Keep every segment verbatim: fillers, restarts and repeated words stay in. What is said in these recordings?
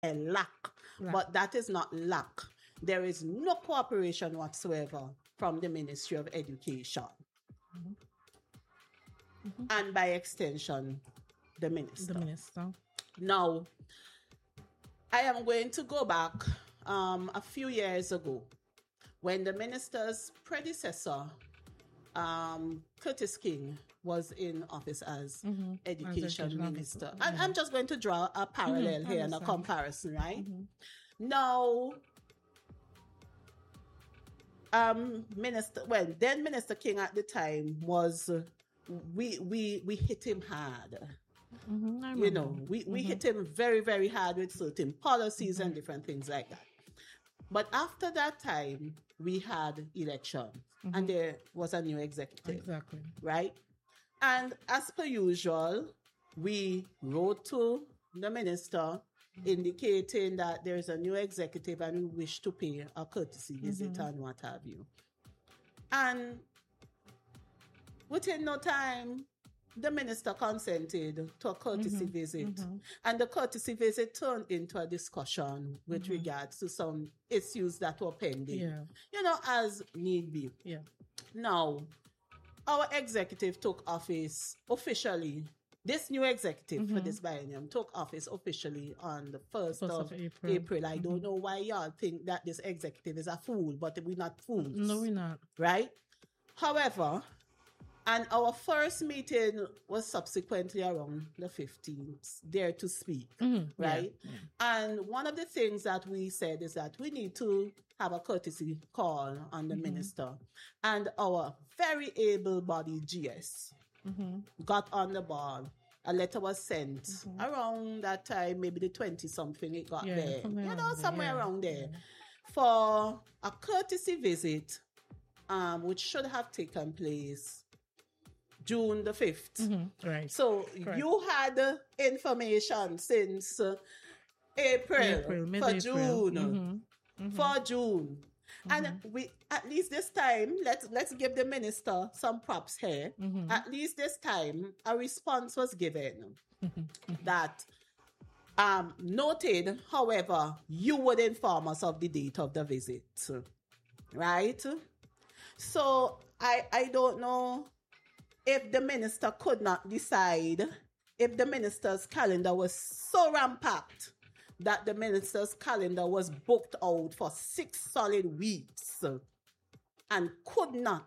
lack, Lack. but that is not lack. There is no cooperation whatsoever from the Ministry of Education. Mhm. Mhm. And by extension, the minister. The minister. Now, I am going to go back um, a few years ago when the minister's predecessor, um, Curtis King, was in office as Mhm. education Education minister. officer, And yeah. I'm just going to draw a parallel Mhm, here and a understand. comparison, right? Mhm. Now, um, Minister, well, then Minister King at the time was, uh, we we we hit him hard. Mhm, I You remember. know, we, we Mhm. hit him very, very hard with certain policies and different things like that. But after that time, we had elections and there was a new executive, Exactly. right? And as per usual, we wrote to the minister indicating that there's a new executive and we wish to pay a courtesy visit and what have you. And within no time, the minister consented to a courtesy visit. And the courtesy visit turned into a discussion with regards to some issues that were pending, Yeah. you know, as need be. Yeah. Now, our executive took office officially. This new executive for this biennium took office officially on the first, First of, of April. April. I don't know why y'all think that this executive is a fool, but we're not fools. No, we're not. Right? However, and our first meeting was subsequently around the fifteenth, there to speak, Mhm. right? Yeah. And one of the things that we said is that we need to have a courtesy call on the minister. And our very able-bodied G S Mhm. got on the ball. A letter was sent around that time, maybe the twenty-something it got Yeah, there. somewhere You know, around there, somewhere yeah. around there. For a courtesy visit, um, which should have taken place June the fifth. Mhm. Right. So Correct. you had uh, information since uh, April, April, for mid-April. June, for June. And we, at least this time, let's let's give the minister some props here. At least this time, a response was given that um, noted, however, you would inform us of the date of the visit, right? So I I don't know if the minister could not decide, if the minister's calendar was so rampacked that the minister's calendar was booked out for six solid weeks and could not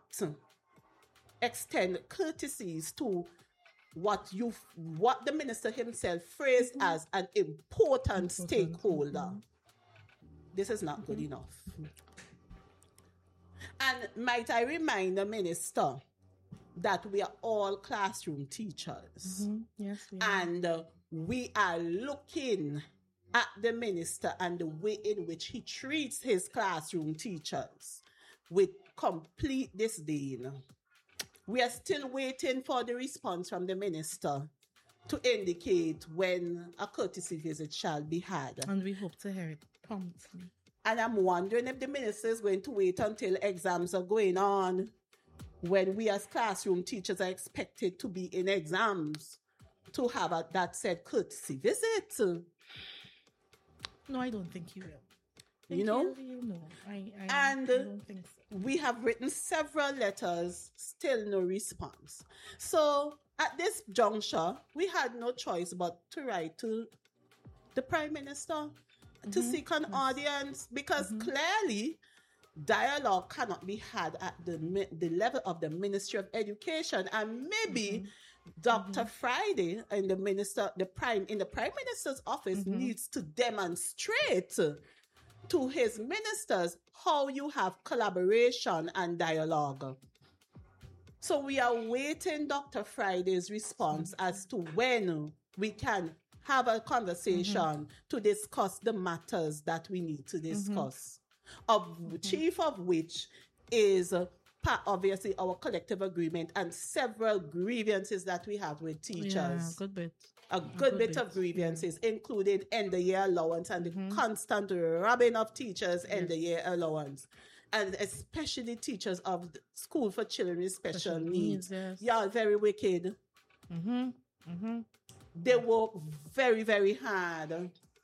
extend courtesies to what you what the minister himself phrased as an important stakeholder. This is not good enough. And might I remind the minister that we are all classroom teachers. Yes, we are. And uh, we are looking at the minister and the way in which he treats his classroom teachers with complete disdain. We are still waiting for the response from the minister to indicate when a courtesy visit shall be had. And we hope to hear it promptly. And I'm wondering if the minister is going to wait until exams are going on, when we as classroom teachers are expected to be in exams, to have a, that said courtesy visit. No, I don't think you will. You Think know? you will? No, I, I, And I don't think so. we have written several letters, still no response. So at this juncture, we had no choice but to write to the Prime Minister to seek an audience, because clearly dialogue cannot be had at the mi- the level of the Ministry of Education, and maybe Doctor Friday and the minister, the prime in the Prime Minister's office needs to demonstrate to his ministers how you have collaboration and dialogue. So we are waiting Doctor Friday's response as to when we can have a conversation to discuss the matters that we need to discuss. Of chief of which is uh, pa- obviously our collective agreement and several grievances that we have with teachers. Yeah, good bit. A good, good bit bit, of grievances, including end of year allowance and the constant robbing of teachers end of year allowance. And especially teachers of the School for Children with Special, Special Needs. needs, yes. Y'all very wicked. Mm-hmm. Mm-hmm. They work very, very hard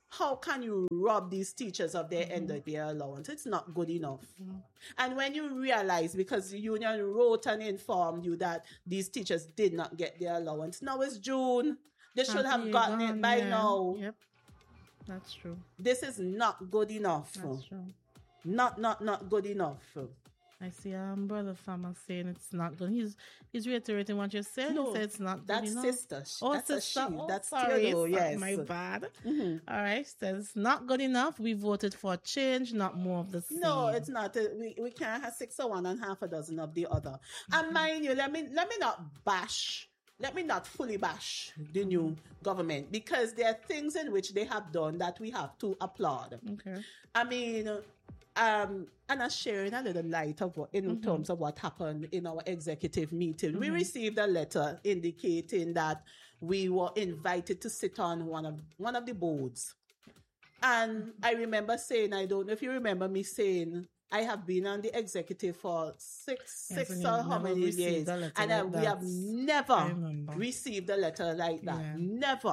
how can you rob these teachers of their end of year allowance? It's not good enough. Mm-hmm. And when you realize, because the union wrote and informed you that these teachers did not get their allowance, now it's June. They should Happy have gotten gone, it by yeah. now. Yep. That's true. This is not good enough. That's true. Not, not, not good enough. I see um brother Farmer saying it's not good. He's he's reiterating what you said. No, he said it's not good That's enough. sister. Oh, That's a sister. she. Oh, That's sorry. Theodore, sorry, yes. My bad. Mhm. All right. Says it's not good enough. We voted for change, not more of the same. No, it's not. Uh, We, we can't have six of one and half a dozen of the other. Mm-hmm. And mind you, let me let me not bash, let me not fully bash the new government, because there are things in which they have done that we have to applaud. Okay. I mean, um, and I'm sharing a little light of what, in Mm-hmm. terms of what happened in our executive meeting. We received a letter indicating that we were invited to sit on one of one of the boards. And I remember saying, I don't know if you remember me saying, I have been on the executive for six, Yes, six and or you've how never many received years, a letter and uh, like we have that. I never remember. received a letter like that. Yeah. Never.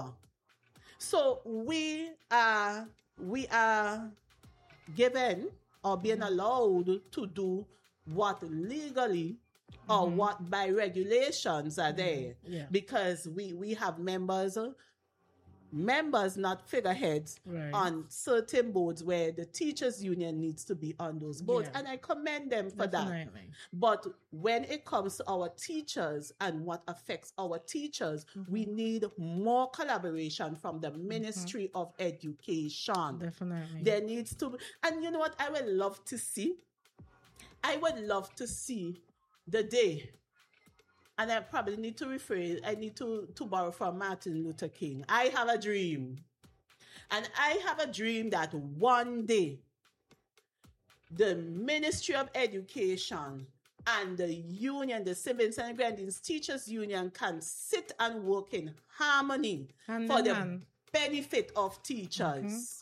So we are we are given or being allowed to do what legally or what by regulations are there, Yeah. because we we have members uh, members, not figureheads, Right. on certain boards where the teachers union needs to be on those boards, Yeah. and I commend them for that. Definitely. But when it comes to our teachers and what affects our teachers, we need more collaboration from the Ministry of Education. Definitely. There needs to be, and you know what I would love to see? I would love to see the day, and I probably need to rephrase, I need to, to borrow from Martin Luther King. I have a dream. And I have a dream that one day the Ministry of Education and the union, the Saint Vincent and Grenadines Teachers Union, can sit and work in harmony Hand for in the hand. benefit of teachers.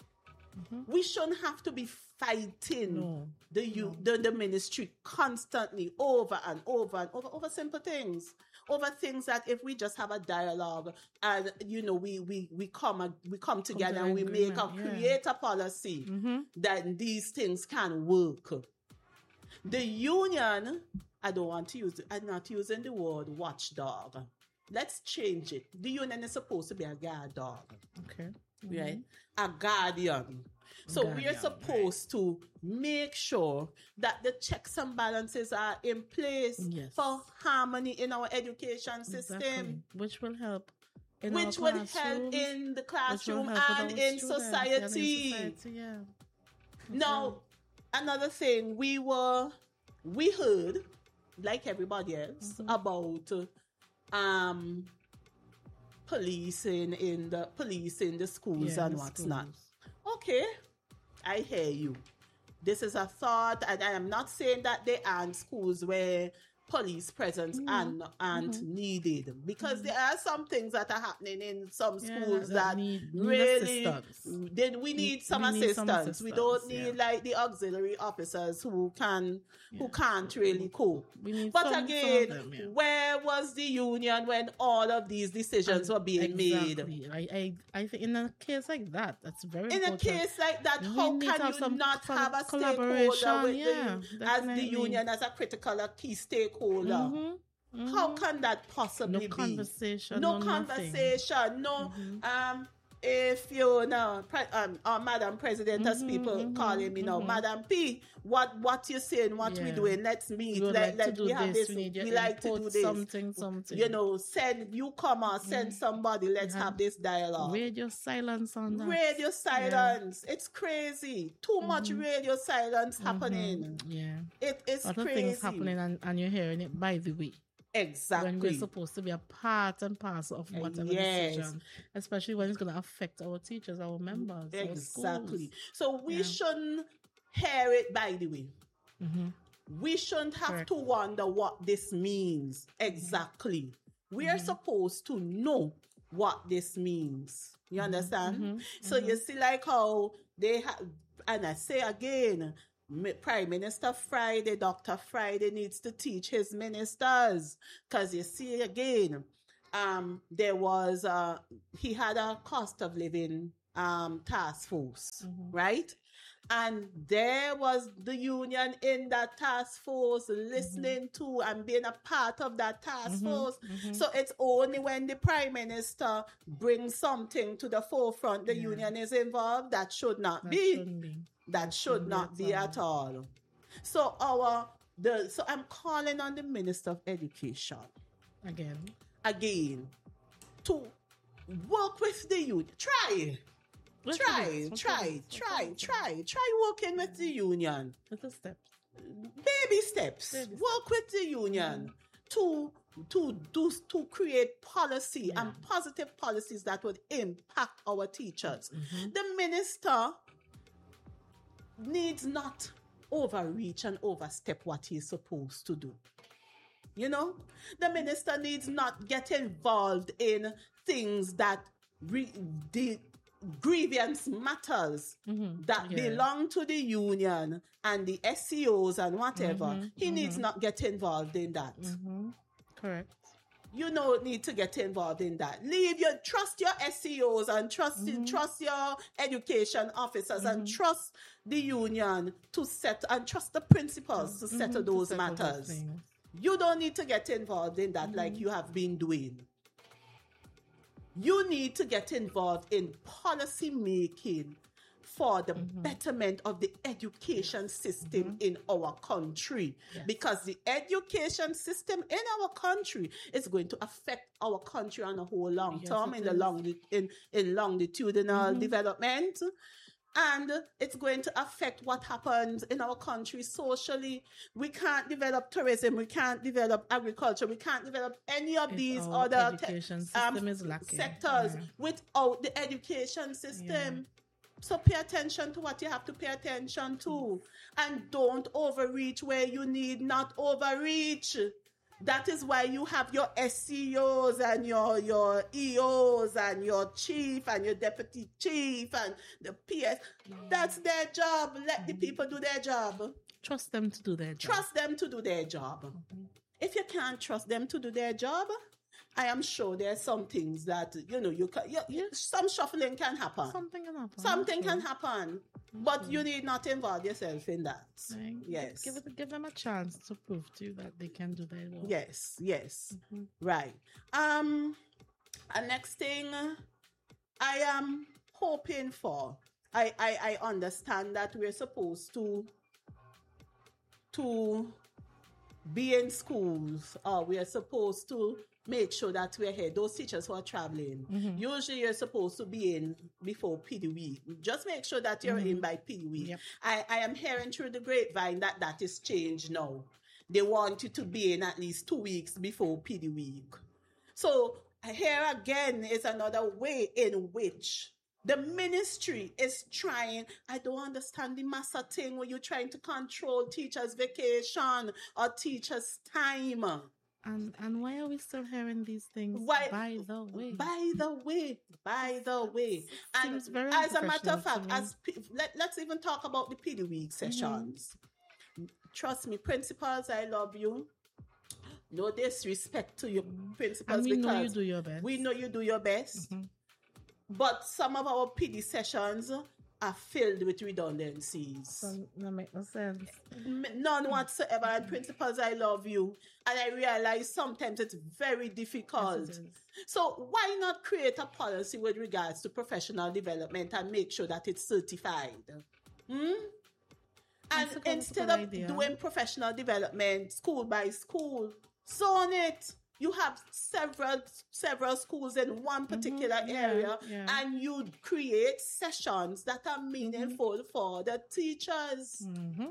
We shouldn't have to be fighting No. the, you, the the ministry constantly over and over and over over simple things, over things that if we just have a dialogue and you know we we we come and we come together to and we make a agreement, yeah. create a policy that these things can work. The union, I don't want to use, I'm not using the word watchdog. Let's change it. The union is supposed to be a guard dog, Okay. right? A guardian. So we are Guardian, supposed to make sure that the checks and balances are in place Yes. for harmony in our education system, Exactly. Which will help in which our would help classrooms, in the which will classroom help with and our in students, society. and in society, yeah. Now, another thing, we were, we heard, like everybody else, Mm-hmm. about um policing in the police in the schools Yeah, and the what's not. schools. Okay, I hear you. This is a thought, and I am not saying that there aren't schools where police presence Mm-hmm. and aren't needed, because there are some things that are happening in some Yeah, schools that that, need- need really assistance. then we need some we need assistance. some We don't assistance, need yeah. like the auxiliary officers who can who Yeah. can't really cope. We need But some- some of again, them, yeah. where was the union when all of these decisions were being made? Exactly. I, I, I think in a case like that, that's very In a important. case like that, We how need to can have you some- not some have a stakeholder collaboration, with yeah, the, as the definitely. union as a critical, a key stakeholder? Mhm, mhm. How can that possibly No be? conversation, No no nothing. conversation. No. Um. If you know, pre- um, or Madam President, as Mhm, people mhm, calling me now, mhm. Madam P, what what you saying? What we Yeah. doing? Let's meet. We would Let, like let to do we have this. this. We need your we like to do input, this. something, something. You know, send you come or send somebody. Let's Yeah. have this dialogue. Radio silence on that. Radio silence. It's crazy. Too much radio silence happening. Yeah. It is A lot of crazy. things happening and, and you're hearing it by the way. Exactly. When we're supposed to be a part and parcel of whatever Yes. decision, especially when it's going to affect our teachers, our members, our Exactly. schools. So we Yeah. shouldn't hear it by the way. Mhm. We shouldn't have Correct. to wonder what this means exactly. We are supposed to know what this means. You understand? mhm, So you see, like how they have, and I say again, Mi- Prime Minister Friday, Doctor Friday needs to teach his ministers, because you see again, um, there was uh, he had a cost of living um, task force, Mhm. right? And there was the union in that task force listening to and being a part of that task Mhm. force. Mhm. So it's only when the prime minister brings something to the forefront, the Yeah. union is involved. That should not That be. shouldn't be. That should shouldn't not be at all. So our the so I'm calling on the Minister of Education Again. again to work with the youth. Try. Little Try, bits, try, little bits, try, little bits. try, try working with the union. Little steps. Baby steps. Baby Work with the union to to do to create policy Yeah. and positive policies that would impact our teachers. Mhm. The minister needs not overreach and overstep what he's supposed to do. You know, the minister needs not get involved in things that re- the grievance matters Mhm. that Yeah. belong to the union and the S C Os and whatever. Mhm, He needs mhm. not get involved in that. Mhm. Correct. You don't need to get involved in that. Leave your trust your S C Os and trust Mhm. trust your education officers and Mhm. trust the union to set and trust the principals to Mhm, settle to those settle those matters. things. You don't need to get involved in that like Mhm. you have been doing. You need to get involved in policy making for the Mhm. betterment of the education system in our country. Yes. Because the education system in our country is going to affect our country on a whole long Yes, term it in the is. long in, in longitudinal Mhm. development. And it's going to affect what happens in our country socially. We can't develop tourism. We can't develop agriculture. We can't develop any of If these our other te- education um, system is lacking. sectors Yeah. without the education system. So pay attention to what you have to pay attention to. And don't overreach where you need not overreach. That is why you have your S C Os and your, your E Os and your chief and your deputy chief and the P S. That's their job. Let the people do their job. Trust them to do their job. Trust them to do their job. Mhm. If you can't trust them to do their job, I am sure there are some things that, you know, you can, you, you- some shuffling can happen. Something can happen. Something True. can happen. But you need not involve yourself in that. Right. Yes. Give it, give them a chance to prove to you that they can do their work. Yes, yes. Mhm. Right. Um and next thing I am hoping for. I, I, I understand that we're supposed to to be in schools or we are supposed to make sure that we're here. Those teachers who are traveling, Mhm. usually you're supposed to be in before P D week. Just make sure that you're in by P D week. Yep. I, I am hearing through the grapevine that that is changed now. They want you to be in at least two weeks before P D week. So here again is another way in which the ministry is trying. I don't understand the massa thing where you're trying to control teachers' vacation or teachers' time. And and why are we still hearing these things? Why- By the way, By the way, by the way. And Seems very as a matter unprofessional of to fact, me. Mm-hmm. as P- let, let's even talk about the P D week sessions. Trust me, principals, I love you. No disrespect to your principals and we because know you do your best. we know you do your best. Mhm. But some of our P D sessions are filled with redundancies. So, that makes no sense. M- None whatsoever. And principals, I love you. And I realize sometimes it's very difficult. Yes, it is. So why not create a policy with regards to professional development and make sure that it's certified? Hmm? And That's a good- instead good of idea. doing professional development school by school, zone it. You have several several schools in one particular yeah, area, yeah. and you create sessions that are meaningful for the teachers. Mhm.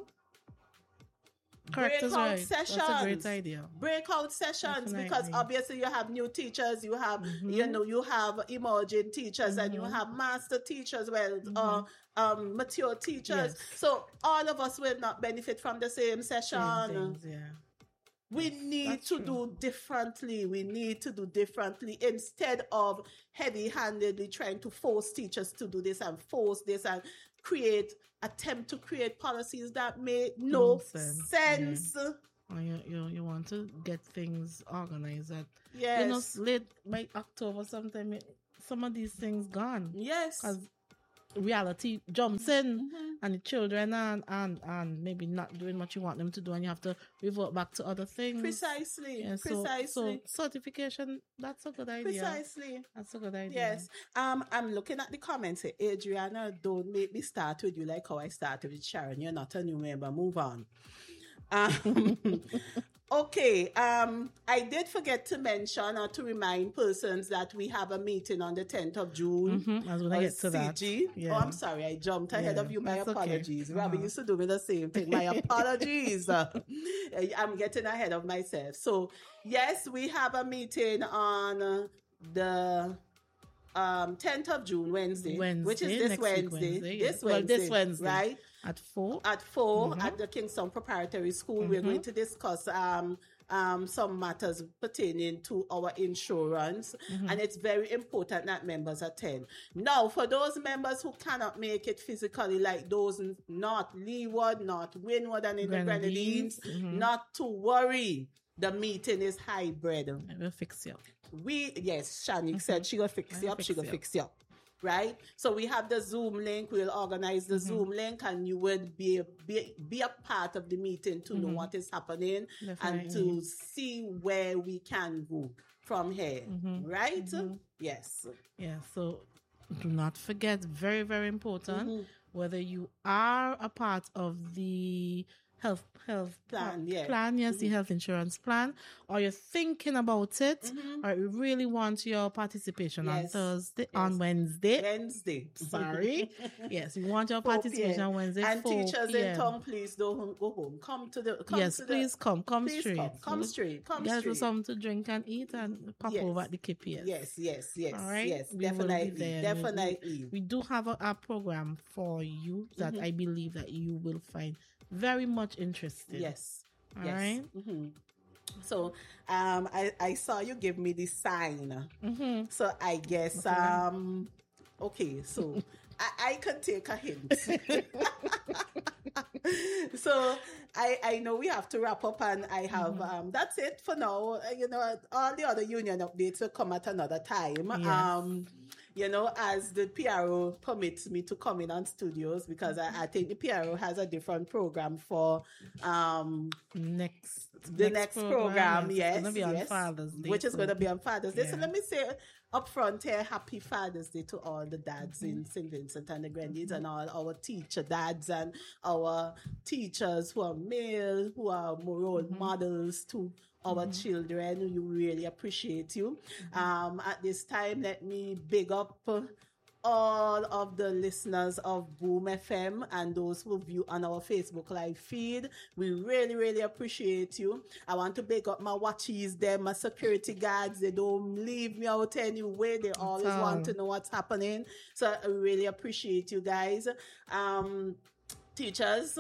Correct is Breakout right. That's a great sessions. idea. Breakout sessions because Definitely. obviously you have new teachers, you have Mhm. you know you have emerging teachers, and you Mhm. have master teachers, well, uh, um, mature teachers. Yes. So all of us will not benefit from the same session. Same things, yeah. We need that's to true. do differently. We need to do differently instead of heavy-handedly trying to force teachers to do this and force this and create attempt to create policies that make no Nonsense, sense. Or you, you you want to get things organized that Yes. you know late by October sometime it- some of these things gone Yes. because reality jumps in, Mhm. and the children and, and and maybe not doing what you want them to do, and you have to revert back to other things. Precisely. Yeah, so Precisely. so certification, that's a good idea. Precisely. That's a good idea. Yes. Um, I'm looking at the comments. Say, Adriana, don't make me start with you like how I started with Sharon. You're not a new member. Move on. Um, okay. Um, I did forget to mention or to remind persons that we have a meeting on the tenth of June. Mhm, I was gonna on get to that. C G. Yeah. Oh, I'm sorry. I jumped ahead Yeah, of you. My that's okay. apologies. Uh-huh. Robbie used to do me the same thing. My apologies. Uh, I'm getting ahead of myself. So, yes, we have a meeting on uh, the um tenth of June, Wednesday, which is Wednesday, this next week Wednesday, Wednesday, this yes. Well, Wednesday, this Wednesday. right? At four. At four Mhm. at the Kingston Preparatory School, we're Mhm. going to discuss um um some matters pertaining to our insurance, Mhm. and it's very important that members attend. Now, for those members who cannot make it physically, like those in North Leeward, North Windward, and in the Grenadines, Grenadines, mhm. not to worry. The meeting is hybrid. I will fix you. We yes, Shanik said she gonna fix I'll you up, fix she gonna you up. fix you up. Right? So we have the Zoom link, we'll organize the Zoom link, and you would be, be be a part of the meeting to know Mhm. what is happening and Definitely. to see where we can go from here. Mhm. Right? Mhm. Yes. Yeah, so do not forget, very, very important, Mhm. whether you are a part of the health health Plan, yeah. plan, yes, the health insurance plan, or you're thinking about it, Mhm. or you really want your participation on Yes. Thursday, Yes. on Wednesday. Wednesday. Sorry. Yes, you want your four participation p m. on Wednesday, And four teachers p m. in town, please don't go home. Come to the come Yes, to please the, come, come please straight. come. Come straight. Come Get straight. us something to drink and eat and pop Yes. over at the K P S. Yes, yes, yes, All right. yes, We will be definitely, there. We- definitely. We do have a, a program for you that Mhm. I believe that you will find very much interesting. Yes, All yes. right. hmm So, um, I I saw you give me the sign. Mm-hmm. So I guess Okay. um, okay. So I I can take a hint. So I I know we have to wrap up, and I have Mm-hmm. um that's it for now. Uh, You know, all the other union updates will come at another time. Yes. Um, you know, as the P R O permits me to come in on studios, because I, I think the P R O has a different program for um Next. the next, program, yes, It's gonna be on yes, Father's Day. which is so- going to be on Father's Day. So Yeah. let me say up front here, happy Father's Day to all the dads Mm-hmm. in Saint Vincent and the Grenadines, and all our teacher dads and our teachers who are male, who are more role Mm-hmm. models to our children. We really appreciate you. Mm-hmm. Um, at this time, let me big up all of the listeners of Boom F M and those who view on our Facebook live feed. We really, really appreciate you. I want to big up my watchies, them, my security guards. They don't leave me out anyway. They always all. want to know what's happening. So I really appreciate you guys. Um, teachers,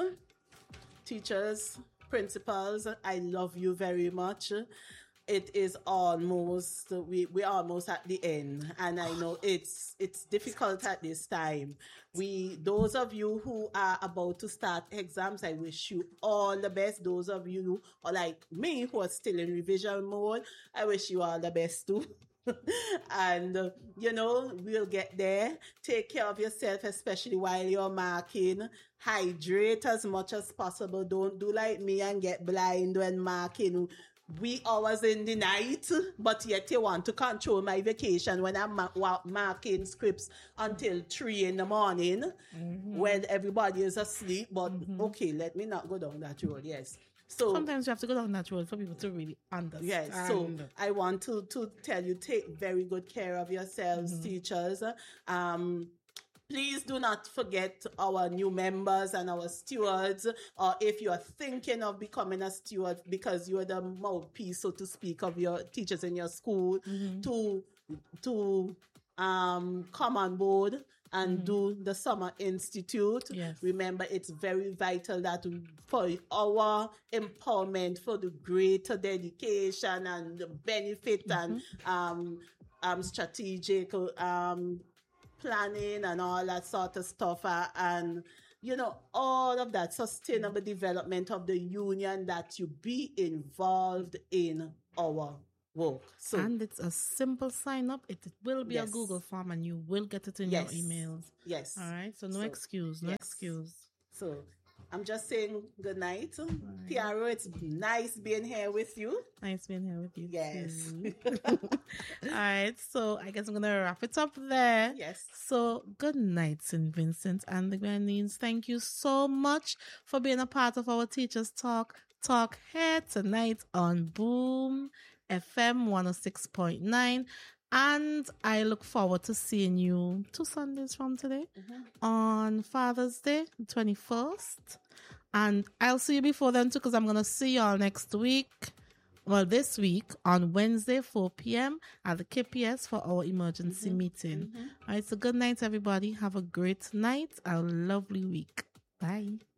teachers, principals, I love you very much. It is almost we we almost at the end, and I know it's it's difficult at this time. We those of you who are about to start exams, I wish you all the best. Those of you or like me who are still in revision mode, I wish you all the best too. And uh, you know, we'll get there. Take care of yourself, especially while you're marking. Hydrate as much as possible. Don't do like me and get blind when marking wee hours in the night, but yet you want to control my vacation when I'm ma- wa- marking scripts until three in the morning when everybody is asleep. But okay, let me not go down that road. Yes. So Sometimes you have to go down that road for people to really understand. yes, so I want to to tell you, take very good care of yourselves, teachers. Um, please do not forget our new members and our stewards, or if you are thinking of becoming a steward because you're the mouthpiece, so to speak, of your teachers in your school, to to um come on board and do the Summer Institute. Yes. Remember, it's very vital that for our empowerment, for the greater dedication and the benefit and um, um, strategic um, planning and all that sort of stuff, uh, and you know, all of that sustainable development of the union, that you be involved in our work. So And it's a simple sign up. It will be yes. a Google form and you will get it in Yes. your emails. Yes. All right. So no So, excuse. No yes. excuse. So I'm just saying good night. Right. Tiaro, it's nice being here with you. Nice being here with you. Yes. All right. So I guess I'm going to wrap it up there. Yes. So good night, Saint Vincent and the Grenadines. Thank you so much for being a part of our Teachers Talk Talk here tonight on Boom F M one oh six point nine. And I look forward to seeing you two Sundays from today mm-hmm. on Father's Day, the twenty-first. And I'll see you before then too, because I'm going to see y'all next week. Well, this week on Wednesday, four p.m. at the K P S for our emergency mm-hmm. meeting. Mm-hmm. All right, so good night, everybody. Have a great night, a lovely week. Bye.